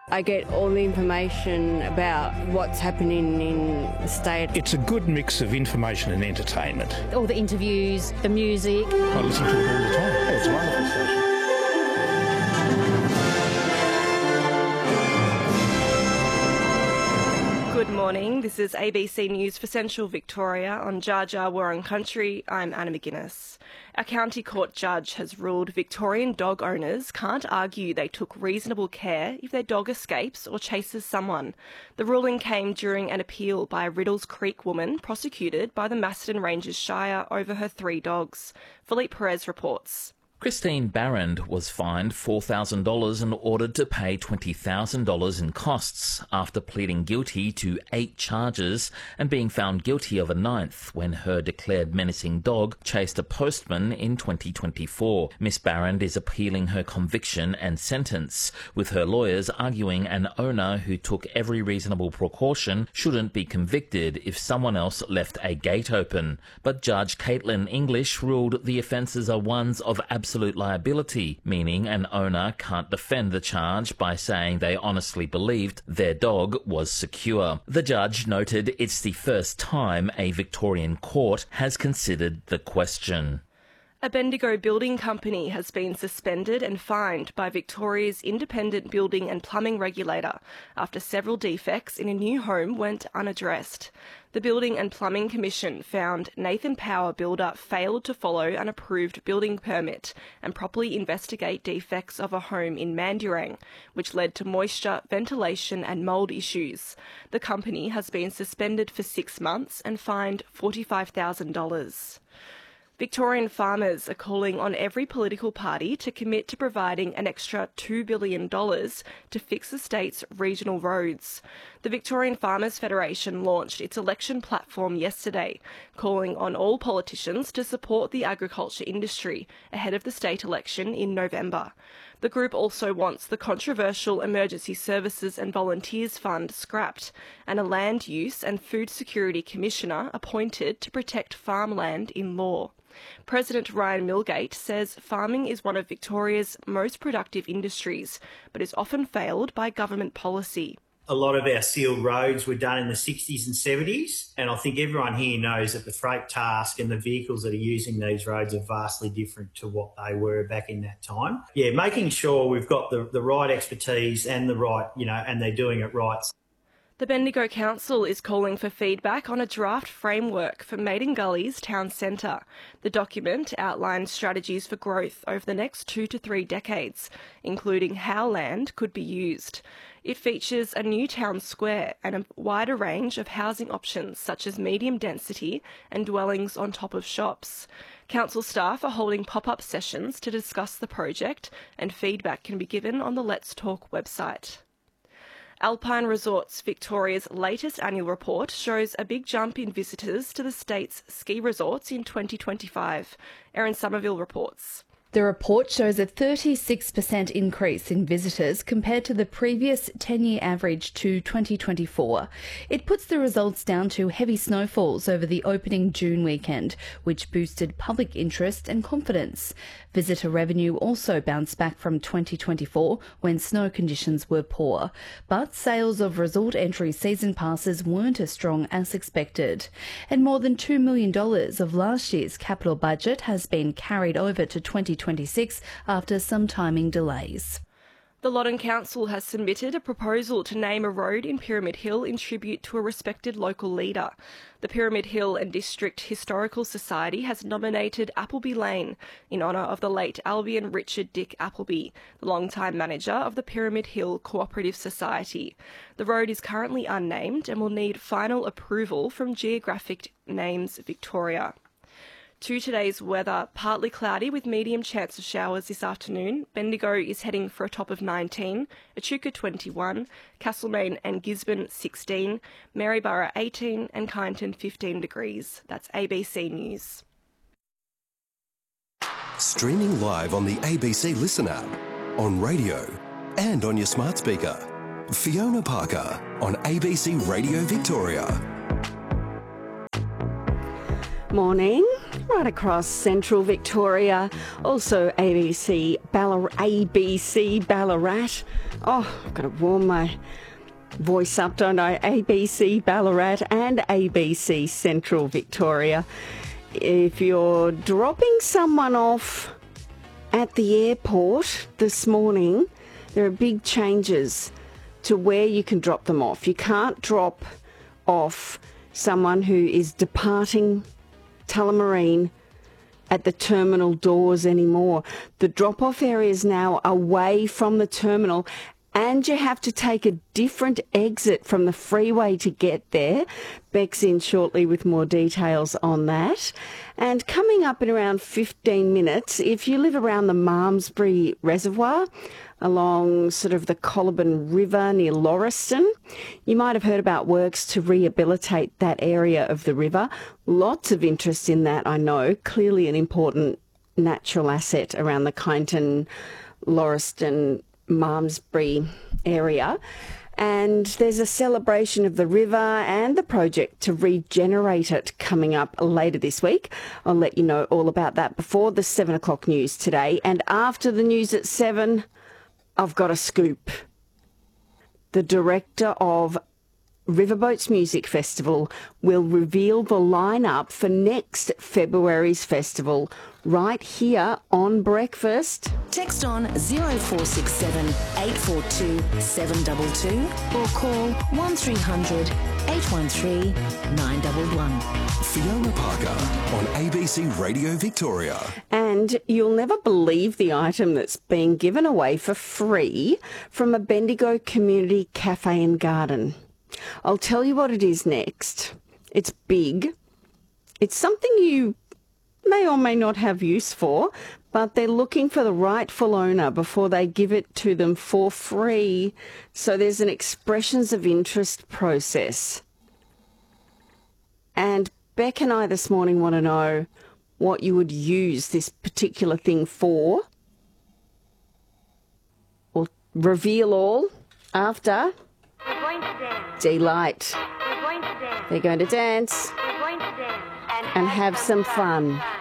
I get all the information about what's happening in the state. It's a good mix of information and entertainment. All the interviews, the music. I listen to it all the time. It's a wonderful station. Good morning, this is ABC News for Central Victoria on Jar Jar Wurrung Country. I'm Anna McGuinness. A county court judge has ruled Victorian dog owners can't argue they took reasonable care if their dog escapes or chases someone. The ruling came during an appeal by a Riddles Creek woman prosecuted by the Macedon Ranges Shire over her 3 dogs. Philippe Perez reports. Christine Barrand was fined $4,000 and ordered to pay $20,000 in costs after pleading guilty to 8 charges and being found guilty of a 9th when her declared menacing dog chased a postman in 2024. Miss Barrand is appealing her conviction and sentence, with her lawyers arguing an owner who took every reasonable precaution shouldn't be convicted if someone else left a gate open. But Judge Caitlin English ruled the offences are ones of absolute liability, meaning an owner can't defend the charge by saying they honestly believed their dog was secure. The judge noted it's the first time a Victorian court has considered the question. A Bendigo building company has been suspended and fined by Victoria's independent building and plumbing regulator after several defects in a new home went unaddressed. The Building and Plumbing Commission found Nathan Power Builder failed to follow an approved building permit and properly investigate defects of a home in Mandurang, which led to moisture, ventilation and mould issues. The company has been suspended for 6 months and fined $45,000. Victorian farmers are calling on every political party to commit to providing an extra $2 billion to fix the state's regional roads. The Victorian Farmers Federation launched its election platform yesterday, calling on all politicians to support the agriculture industry ahead of the state election in November. The group also wants the controversial Emergency Services and Volunteers Fund scrapped and a Land Use and Food Security Commissioner appointed to protect farmland in law. President Ryan Milgate says farming is one of Victoria's most productive industries, but is often failed by government policy. A lot of our sealed roads were done in the 60s and 70s, and I think everyone here knows that the freight task and the vehicles that are using these roads are vastly different to what they were back in that time. Yeah, making sure we've got the right expertise and the right, and they're doing it right. The Bendigo Council is calling for feedback on a draft framework for Maiden Gully's town centre. The document outlines strategies for growth over the next 2 to 3 decades, including how land could be used. It features a new town square and a wider range of housing options such as medium density and dwellings on top of shops. Council staff are holding pop-up sessions to discuss the project, and feedback can be given on the Let's Talk website. Alpine Resorts Victoria's latest annual report shows a big jump in visitors to the state's ski resorts in 2025. Erin Somerville reports. The report shows a 36% increase in visitors compared to the previous 10-year average to 2024. It puts the results down to heavy snowfalls over the opening June weekend, which boosted public interest and confidence. Visitor revenue also bounced back from 2024 when snow conditions were poor, but sales of resort entry season passes weren't as strong as expected. And more than $2 million of last year's capital budget has been carried over to 2026 after some timing delays. The Loddon Council has submitted a proposal to name a road in Pyramid Hill in tribute to a respected local leader. The Pyramid Hill and District Historical Society has nominated Appleby Lane in honour of the late Albion Richard Dick Appleby, the longtime manager of the Pyramid Hill Cooperative Society. The road is currently unnamed and will need final approval from Geographic Names Victoria. To today's weather, partly cloudy with medium chance of showers this afternoon. Bendigo is heading for a top of 19, Echuca 21, Castlemaine and Gisborne 16, Maryborough 18 and Kyneton 15 degrees. That's ABC News. Streaming live on the ABC Listen app, on radio and on your smart speaker. Fiona Parker on ABC Radio Victoria. Morning. right across central Victoria. Also ABC Ballarat. Oh, I've got to warm my voice up, don't I? ABC Ballarat and ABC Central Victoria. If you're dropping someone off at the airport this morning, there are big changes to where you can drop them off. You can't drop off someone who is departing Tullamarine at the terminal doors anymore. The drop-off area is now away from the terminal, and you have to take a different exit from the freeway to get there. Beck's in shortly with more details on that. And coming up in around 15 minutes, if you live around the Malmesbury Reservoir, along sort of the Coliban River near Lauriston, you might have heard about works to rehabilitate that area of the river. Lots of interest in that, I know. Clearly an important natural asset around the Kyneton, Lauriston, Malmesbury area. And there's a celebration of the river and the project to regenerate it coming up later this week. I'll let you know all about that before the 7 o'clock news today. And after the news at 7, I've got a scoop. The director of Riverboats Music Festival will reveal the lineup for next February's festival right here on Breakfast. Text on 0467 842 722 or call 1300 813 911. Fiona Parker on ABC Radio Victoria. And you'll never believe the item that's being given away for free from a Bendigo Community Cafe and Garden. I'll tell you what it is next. It's big. It's something you may or may not have use for, but they're looking for the rightful owner before they give it to them for free. So there's an expressions of interest process. And Beck and I this morning want to know what you would use this particular thing for. We'll reveal all after We're going to dance. Delight. We're going to dance. They're going to dance We're going to dance. and have some fun.